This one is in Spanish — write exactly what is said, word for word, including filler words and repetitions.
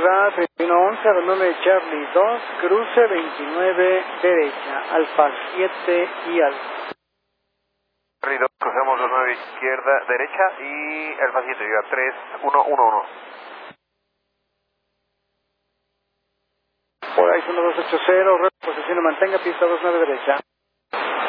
izquierda, treinta y uno once, abandone Charlie dos, cruce veintinueve derecha, Alfa siete y Alfa. Charlie dos, cruzamos los nueve izquierda, derecha y Alfa siete, llega tres uno uno uno. Por ahí uno dos ocho cero, posición mantenga, pista dos nueve derecha.